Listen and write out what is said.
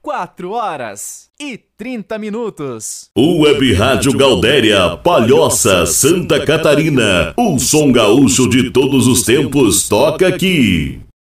4h30. Web Rádio Galdéria, Palhoça, Santa Catarina. O som gaúcho de todos os tempos toca aqui.